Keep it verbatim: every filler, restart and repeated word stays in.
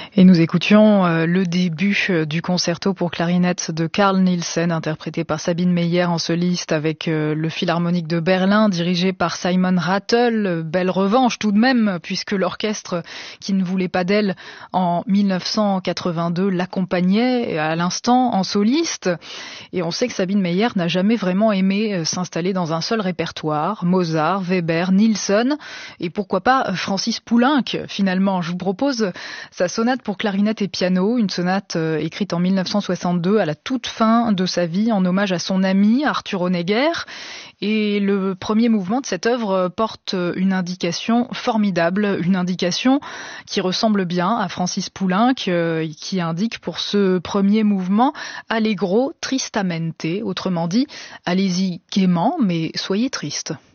Et nous écoutions euh, le début euh, du concerto pour clarinette de Carl Nielsen, interprété par Sabine Meyer en soliste avec euh, le Philharmonique de Berlin, dirigé par Simon Rattle. Belle revanche tout de même, puisque l'orchestre qui ne voulait pas d'elle en dix-neuf cent quatre-vingt-deux l'accompagnait à l'instant en soliste. Et on sait que Sabine Meyer n'a jamais vraiment aimé euh, s'installer dans un seul répertoire. Mozart, Weber, Nielsen et pourquoi pas Francis Poulenc finalement. Je vous propose sa sonate pour clarinette et piano, une sonate euh, écrite en dix-neuf cent soixante-deux à la toute fin de sa vie en hommage à son ami Arthur Honegger. Et le premier mouvement de cette œuvre porte une indication formidable, une indication qui ressemble bien à Francis Poulenc, euh, qui indique pour ce premier mouvement Allegro tristamente, autrement dit, allez-y gaiement, mais soyez triste.